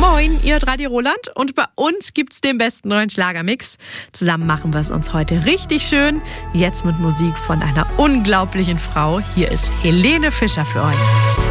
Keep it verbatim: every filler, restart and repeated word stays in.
Moin, ihr hört Radio Roland und bei uns gibt's den besten neuen Schlagermix. Zusammen machen wir es uns heute richtig schön. Jetzt mit Musik von einer unglaublichen Frau. Hier ist Helene Fischer für euch.